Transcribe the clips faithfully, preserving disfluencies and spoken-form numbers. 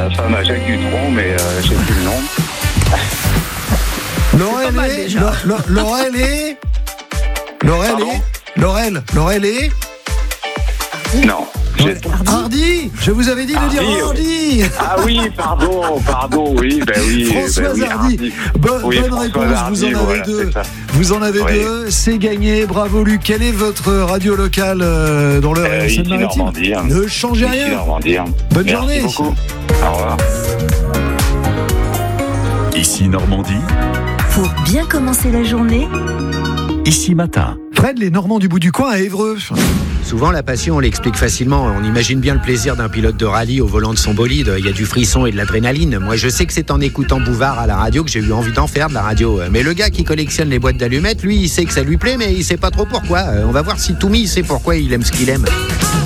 la femme à Jacques Dutronc, mais euh, je sais plus le nom. Laurel est Laurel est Laurel est Laurel Laurel est Non. Hardy. Hardy. Je vous avais dit Hardy, de dire Hardy. Ah oui, pardon, pardon, oui, ben oui. Françoise ben oui, Hardy. Hardy. Bo- Oui, bonne Françoise réponse, Hardy, vous en avez voilà, deux. c'est ça. Vous en avez Oui. deux, c'est gagné. Bravo Luc. Quelle est votre radio locale euh, dans l'heure Euh, et ici Seine-Maritime? Normandie. Hein. Ne changez Ici rien. Normandie. Hein. Bonne Merci journée. beaucoup. Au revoir. Ici Normandie, Pour bien commencer la journée, ici matin. Fred, les Normands du bout du coin à Évreux. Souvent, la passion, on l'explique facilement. On imagine bien le plaisir d'un pilote de rallye au volant de son bolide. Il y a du frisson et de l'adrénaline. Moi, je sais que c'est en écoutant Bouvard à la radio que j'ai eu envie d'en faire de la radio. Mais le gars qui collectionne les boîtes d'allumettes, lui, il sait que ça lui plaît, mais il sait pas trop pourquoi. On va voir si Toumi sait pourquoi il aime ce qu'il aime.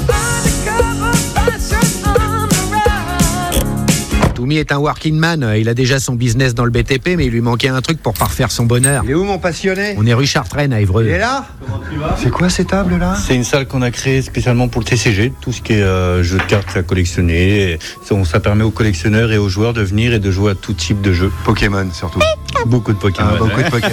Toumi est un working man. Il a déjà son business dans le B T P, mais il lui manquait un truc pour parfaire son bonheur. Il est où mon passionné? On est rue Chartraine à Évreux. Il est là? C'est quoi ces tables là? C'est une salle qu'on a créée spécialement pour le T C G, tout ce qui est euh, jeux de cartes à collectionner. Et ça, ça permet aux collectionneurs et aux joueurs de venir et de jouer à tout type de jeux. Pokémon surtout. Beaucoup de Pokémon. Ah, beaucoup hein. de Pokémon.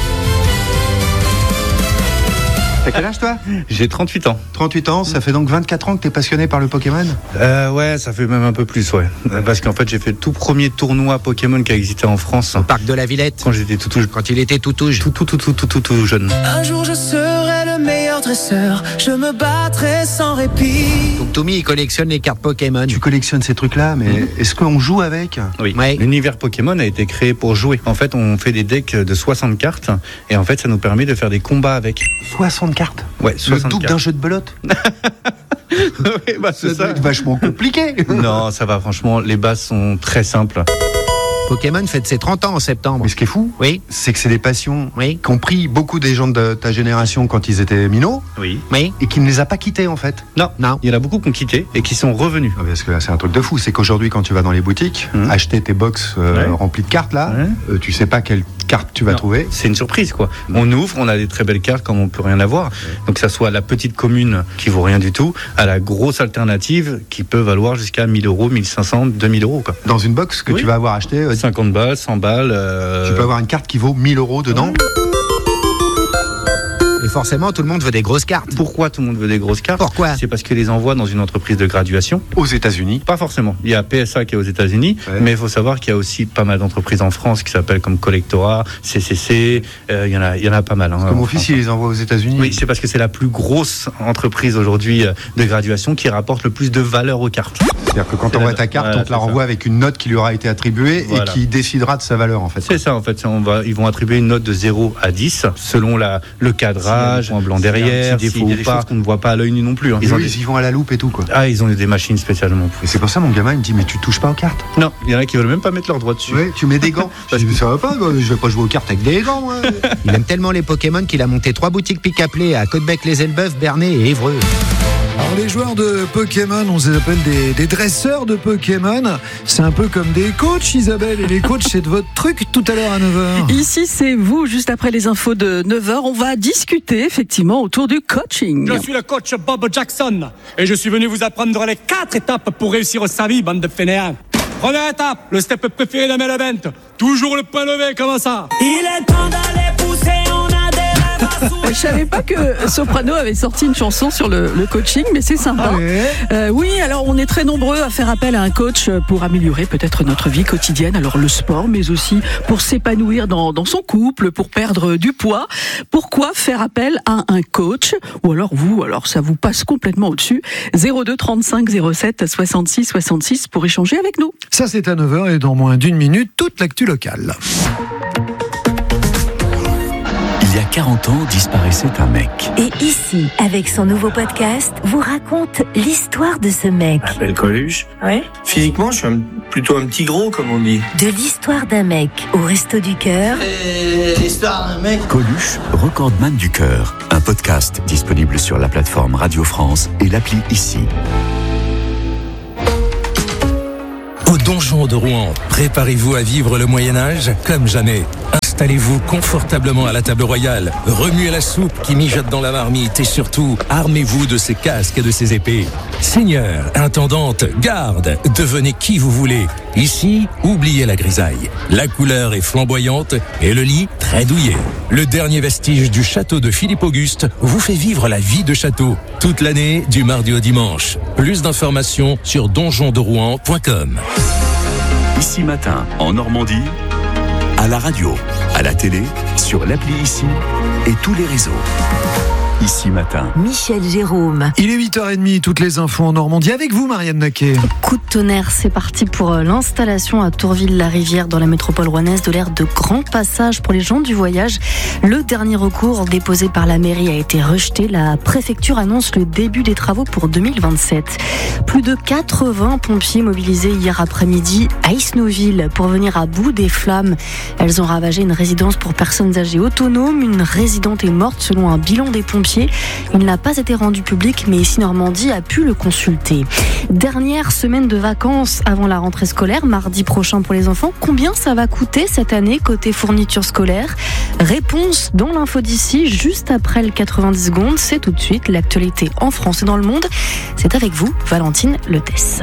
T'as quel âge toi? J'ai trente-huit ans. trente-huit ans, ça fait donc vingt-quatre ans que t'es passionné par le Pokémon? Euh, ouais, ça fait même un peu plus, ouais. Parce qu'en fait, j'ai fait le tout premier tournoi Pokémon qui a existé en France. Au parc de la Villette. Quand j'étais tout, tout, Quand il était tout touche. tout, tout, tout, tout, tout, tout, tout jeune. Un jour je serai le meilleur dresseur, je me battrai sans répit. Donc Toumi, il collectionne les cartes Pokémon. Tu collectionnes ces trucs là, mais est-ce qu'on joue avec? Oui. Ouais. L'univers Pokémon a été créé pour jouer. En fait, on fait des decks de soixante cartes et en fait, ça nous permet de faire des combats avec. soixante cartes? Ouais, Le soixante double cartes. d'un jeu de belote? Oui, bah, c'est Ça doit ça. être vachement compliqué. Non, ça va, franchement, les bases sont très simples. Pokémon fête ses trente ans en septembre. Mais ce qui est fou, Oui, c'est que c'est des passions oui, qu'ont pris beaucoup des gens de ta génération quand ils étaient minots Oui. oui. et qui ne les a pas quittés en fait. Non, Non. il y en a beaucoup qui ont quitté et qui sont revenus. Ah, parce que là c'est un truc de fou, c'est qu'aujourd'hui quand tu vas dans les boutiques, Mmh. acheter tes box euh, Ouais. remplies de cartes là, Ouais. euh, tu sais pas quelle carte tu vas Non. trouver. C'est une surprise, quoi. On ouvre, on a des très belles cartes comme on peut rien avoir. Donc, que ça soit la petite commune qui vaut rien du tout, à la grosse alternative qui peut valoir jusqu'à mille euros, mille cinq cents, deux mille euros, quoi. Dans une box que Oui. tu vas avoir acheté, euh, cinquante balles, cent balles. euh, tu peux avoir une carte qui vaut mille euros dedans. Et forcément, tout le monde veut des grosses cartes. Pourquoi tout le monde veut des grosses cartes? Pourquoi? C'est parce qu'ils les envoient dans une entreprise de graduation. Aux États-Unis. Pas forcément. Il y a P S A qui est aux États-Unis, Ouais. mais il faut savoir qu'il y a aussi pas mal d'entreprises en France qui s'appellent comme Collectora, C C C. euh, Il y en a, il y en a pas mal. Hein, Comme mon en fils France. il les envoie aux États-Unis. Oui, c'est parce que c'est la plus grosse entreprise aujourd'hui euh, de graduation qui rapporte le plus de valeur aux cartes. C'est-à-dire que quand C'est on envoie la- ta carte, voilà, on te la c'est ça. renvoie avec une note qui lui aura été attribuée Voilà. et qui décidera de sa valeur en fait. C'est ça en fait, on va, ils vont attribuer une note de zéro à dix selon la, le cadrage, un blanc derrière, s'il y a un petit s'il y a défaut des ou pas. choses qu'on ne voit pas à l'œil nu non plus. Hein. Ils, Ils ont ils des- y vont à la loupe et tout quoi. Ah, ils ont des machines spécialement pour. Et c'est pour ça mon gamin il me dit mais tu touches pas aux cartes. Non, il y en a qui veulent même pas mettre leur doigt dessus. Oui, tu mets des gants. Je dis, mais ça va pas, moi, je vais pas jouer aux cartes avec des gants moi. Il aime tellement les Pokémon qu'il a monté trois boutiques pick-up-lay à Côtebec-les-Elbeuf, Bernay et Évreux. Alors les joueurs de Pokémon, on les appelle des, des dresseurs de Pokémon. C'est un peu comme des coachs, Isabelle. Et les coachs, c'est de votre truc tout à l'heure à neuf heures. Ici, c'est vous, juste après les infos de neuf heures. On va discuter effectivement autour du coaching. Je suis le coach Bob Jackson et je suis venu vous apprendre les quatre étapes pour réussir sa vie, bande de fainéants. Première étape, le step préféré de Main Event. Toujours le point levé, comment ça? Il est temps d'aller pousser, on a des rêves à souhaiter. Je savais pas que Soprano avait sorti une chanson sur le, le coaching, mais c'est sympa. Ouais. Euh, oui, alors on est très nombreux à faire appel à un coach pour améliorer peut-être notre vie quotidienne, alors le sport, mais aussi pour s'épanouir dans, dans son couple, pour perdre du poids. Pourquoi faire appel à un coach? Ou alors vous, alors ça vous passe complètement au-dessus. zéro deux trente-cinq zéro sept soixante-six soixante-six pour échanger avec nous. Ça, c'est à neuf heures et dans moins d'une minute, toute l'actu locale. Il y a quarante ans disparaissait un mec. et ici, avec son nouveau podcast, vous raconte l'histoire de ce mec. Je m'appelle Coluche. Ouais. Physiquement, je suis un- plutôt un petit gros, comme on dit. De l'histoire d'un mec au Resto du Cœur Et l'histoire d'un mec. Coluche, recordman du cœur. Un podcast disponible sur la plateforme Radio France et l'appli Ici. Au donjon de Rouen, préparez-vous à vivre le Moyen-Âge comme jamais. Installez-vous confortablement à la table royale, remuez la soupe qui mijote dans la marmite et surtout, armez-vous de ces casques et de ces épées. Seigneur, intendante, garde, devenez qui vous voulez. Ici, oubliez la grisaille. La couleur est flamboyante et le lit très douillet. Le dernier vestige du château de Philippe Auguste vous fait vivre la vie de château. Toute l'année, du mardi au dimanche. Plus d'informations sur donjon de rouen point com. Ici Matin, en Normandie, à la radio, à la télé, sur l'appli Ici et tous les réseaux. Ici Matin. Michel Jérôme. Il est huit heures trente, toutes les infos en Normandie. Avec vous, Marianne Naquet. Coup de tonnerre, c'est parti pour l'installation à Tourville-la-Rivière dans la métropole rouennaise de l'aire de grand passage pour les gens du voyage. Le dernier recours déposé par la mairie a été rejeté. La préfecture annonce le début des travaux pour deux mille vingt-sept. Plus de quatre-vingts pompiers mobilisés hier après-midi à Isnoville pour venir à bout des flammes. Elles ont ravagé une résidence pour personnes âgées autonomes. Une résidente est morte selon un bilan des pompiers. Il n'a pas été rendu public, mais Ici Normandie a pu le consulter. Dernière semaine de vacances avant la rentrée scolaire, mardi prochain pour les enfants. Combien ça va coûter cette année côté fourniture scolaire ? Réponse dans l'info d'ici, juste après le quatre-vingt-dix secondes. C'est tout de suite l'actualité en France et dans le monde. C'est avec vous, Valentine Letesse.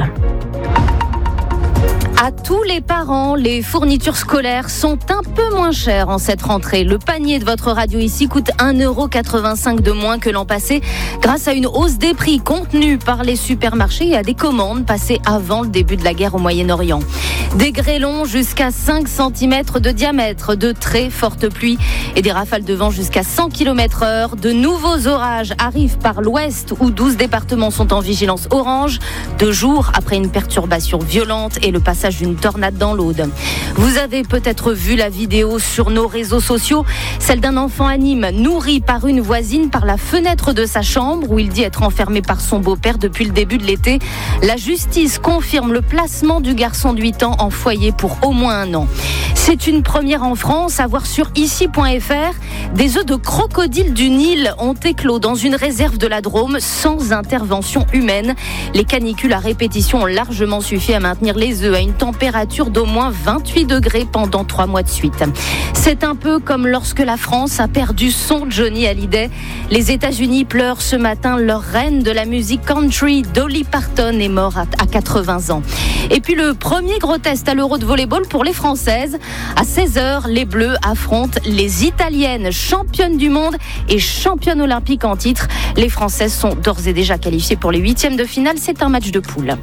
À tous les parents, les fournitures scolaires sont un peu moins chères en cette rentrée. Le panier de votre radio ici coûte un euro quatre-vingt-cinq de moins que l'an passé grâce à une hausse des prix contenue par les supermarchés et à des commandes passées avant le début de la guerre au Moyen-Orient. Des grêlons jusqu'à cinq centimètres de diamètre, de très fortes pluies et des rafales de vent jusqu'à cent kilomètres heure. De nouveaux orages arrivent par l'ouest où douze départements sont en vigilance orange, deux jours après une perturbation violente et le passage d'une tornade dans l'Aude. Vous avez peut-être vu la vidéo sur nos réseaux sociaux, celle d'un enfant à Nîmes nourri par une voisine par la fenêtre de sa chambre où il dit être enfermé par son beau-père depuis le début de l'été. La justice confirme le placement du garçon de huit ans en foyer pour au moins un an. C'est une première en France, à voir sur ici point f r. Des œufs de crocodile du Nil ont éclos dans une réserve de la Drôme sans intervention humaine. Les canicules à répétition ont largement suffi à maintenir les œufs à une température d'au moins vingt-huit degrés pendant trois mois de suite. C'est un peu comme lorsque la France a perdu son Johnny Hallyday. Les États-Unis pleurent ce matin leur reine de la musique country, Dolly Parton, est morte à quatre-vingts ans. Et puis le premier gros test à l'Euro de volleyball pour les Françaises. À seize heures, les Bleus affrontent les Italiennes, championnes du monde et championnes olympiques en titre. Les Françaises sont d'ores et déjà qualifiées pour les huitièmes de finale. C'est un match de poule.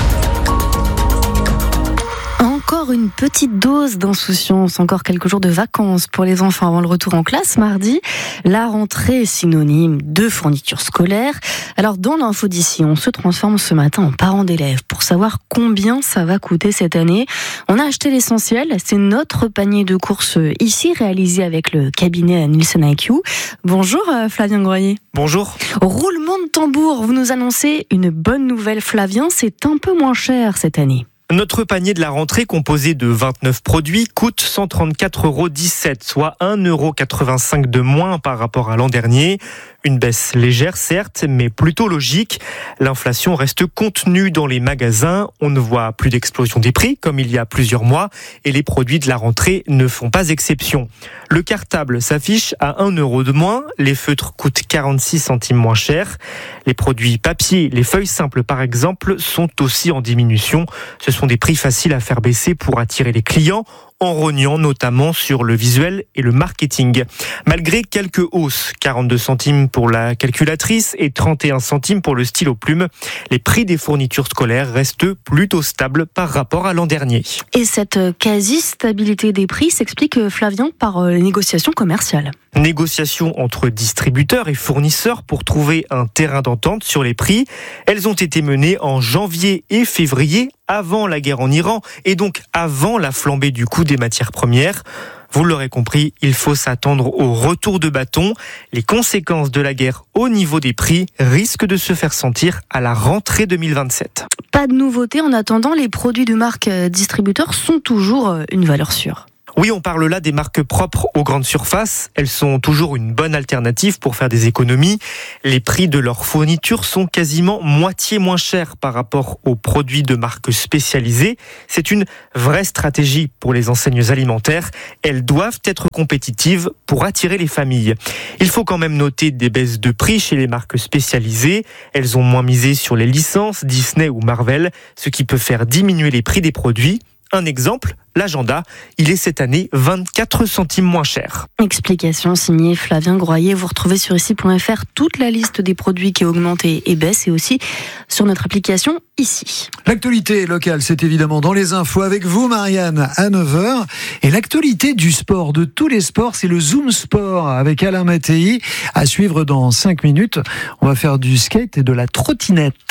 Encore une petite dose d'insouciance, encore quelques jours de vacances pour les enfants avant le retour en classe mardi. La rentrée est synonyme de fourniture scolaire. Alors dans l'info d'ici, on se transforme ce matin en parents d'élèves pour savoir combien ça va coûter cette année. On a acheté l'essentiel, c'est notre panier de courses ici réalisé avec le cabinet Nielsen I Q. Bonjour Flavien Groyer. Bonjour. Roulement de tambour, vous nous annoncez une bonne nouvelle Flavien, c'est un peu moins cher cette année. Notre panier de la rentrée, composé de vingt-neuf produits, coûte cent trente-quatre euros dix-sept, soit un euro quatre-vingt-cinq de moins par rapport à l'an dernier. Une baisse légère, certes, mais plutôt logique. L'inflation reste contenue dans les magasins. On ne voit plus d'explosion des prix, comme il y a plusieurs mois, et les produits de la rentrée ne font pas exception. Le cartable s'affiche à un euro de moins. Les feutres coûtent quarante-six centimes moins cher. Les produits papier, les feuilles simples par exemple, sont aussi en diminution. Ce sont des prix faciles à faire baisser pour attirer les clients, en rognant notamment sur le visuel et le marketing. Malgré quelques hausses, quarante-deux centimes pour la calculatrice et trente et un centimes pour le stylo plume, les prix des fournitures scolaires restent plutôt stables par rapport à l'an dernier. Et cette quasi-stabilité des prix s'explique, Flavien, par les négociations commerciales. Négociations entre distributeurs et fournisseurs pour trouver un terrain d'entente sur les prix. Elles ont été menées en janvier et février, avant la guerre en Iran et donc avant la flambée du coût des matières premières. Vous l'aurez compris, il faut s'attendre au retour de bâton. Les conséquences de la guerre au niveau des prix risquent de se faire sentir à la rentrée deux mille vingt-sept. Pas de nouveauté en attendant, les produits de marque distributeurs sont toujours une valeur sûre. Oui, on parle là des marques propres aux grandes surfaces. Elles sont toujours une bonne alternative pour faire des économies. Les prix de leurs fournitures sont quasiment moitié moins chers par rapport aux produits de marques spécialisées. C'est une vraie stratégie pour les enseignes alimentaires. Elles doivent être compétitives pour attirer les familles. Il faut quand même noter des baisses de prix chez les marques spécialisées. Elles ont moins misé sur les licences Disney ou Marvel, ce qui peut faire diminuer les prix des produits. Un exemple, l'agenda, il est cette année vingt-quatre centimes moins cher. Explication signée Flavien Groyer. Vous retrouvez sur ici point f r toute la liste des produits qui augmentent et baissent et aussi sur notre application ici. L'actualité locale, c'est évidemment dans les infos avec vous, Marianne, à neuf heures. Et l'actualité du sport, de tous les sports, c'est le Zoom Sport avec Alain Mattei. À suivre dans cinq minutes. On va faire du skate et de la trottinette.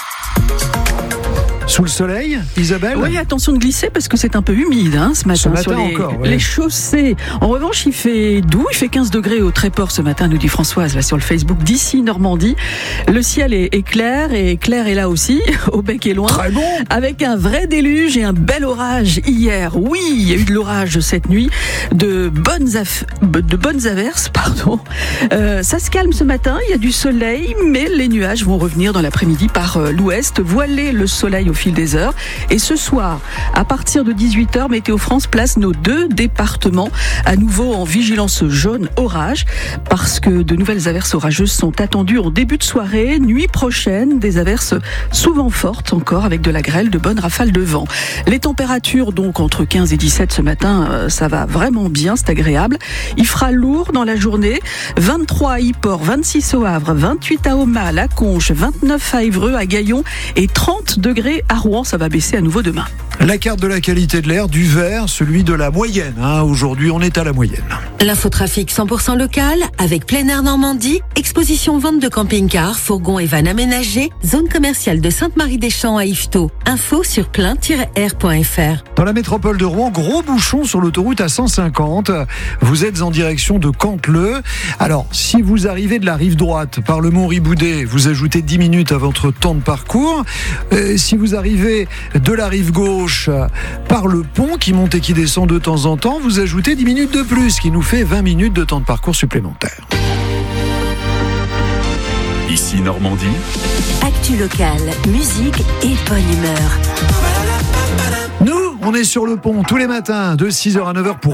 Sous le soleil, Isabelle ? Oui, attention de glisser parce que c'est un peu humide hein, ce matin, ce matin sur les, encore, ouais. les chaussées. En revanche, il fait doux, il fait quinze degrés au Tréport ce matin, nous dit Françoise, là sur le Facebook d'Ici Normandie. Le ciel est, est clair et Claire est là aussi, au bec et loin. Très bon. Avec un vrai déluge et un bel orage hier. Oui, il y a eu de l'orage cette nuit, de bonnes, aff... de bonnes averses, pardon. Euh, ça se calme ce matin, il y a du soleil, mais les nuages vont revenir dans l'après-midi par euh, l'ouest, voiler le soleil au fil des heures. Et ce soir, à partir de dix-huit heures, Météo France place nos deux départements à nouveau en vigilance jaune orage parce que de nouvelles averses orageuses sont attendues en début de soirée, nuit prochaine, des averses souvent fortes encore avec de la grêle, de bonnes rafales de vent. Les températures donc entre quinze et dix-sept ce matin, ça va vraiment bien, c'est agréable. Il fera lourd dans la journée, vingt-trois à Yport, vingt-six au Havre, vingt-huit à Auma, à La Conche, vingt-neuf à Évreux, à Gaillon et trente degrés à Rouen, ça va baisser à nouveau demain. La carte de la qualité de l'air, du vert, celui de la moyenne. Hein. Aujourd'hui, on est à la moyenne. L'infotrafic cent pour cent local, avec Plein Air Normandie, exposition vente de camping-cars, fourgons et vannes aménagés, zone commerciale de Sainte-Marie-des-Champs à Yvetot. Info sur plein tiret air point f r. Dans la métropole de Rouen, gros bouchon sur l'autoroute A cent cinquante. Vous êtes en direction de Canteleu. Alors, si vous arrivez de la rive droite par le Mont Riboudet, vous ajoutez dix minutes à votre temps de parcours. Euh, si vous arrivez de la rive gauche par le pont qui monte et qui descend de temps en temps, vous ajoutez dix minutes de plus, ce qui nous fait vingt minutes de temps de parcours supplémentaire. Ici Normandie. Actu locale, musique et bonne humeur. Nous, on est sur le pont tous les matins de six heures à neuf heures pour